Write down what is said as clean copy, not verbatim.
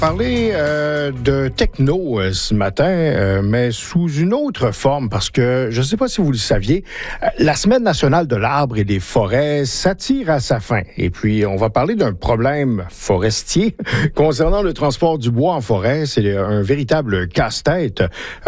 Parler de techno ce matin, mais sous une autre forme, parce que je ne sais pas si vous le saviez, la Semaine nationale de l'arbre et des forêts s'attire à sa fin. Et puis, on va parler d'un problème forestier concernant le transport du bois en forêt. C'est un véritable casse-tête.